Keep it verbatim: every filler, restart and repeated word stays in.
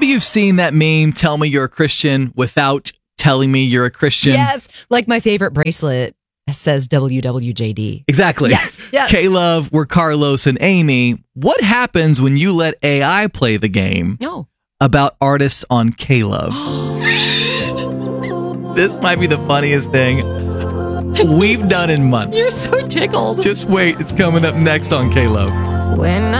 maybe you've seen that meme, tell me you're a Christian without telling me you're a Christian. Yes, like my favorite bracelet says W W J D. Exactly. Yes, yes. K-Love, we're Carlos and Amy. What happens when you let A I play the game No. about artists on K-Love? This might be the funniest thing we've done in months. You're so tickled. Just wait. It's coming up next on K-Love. When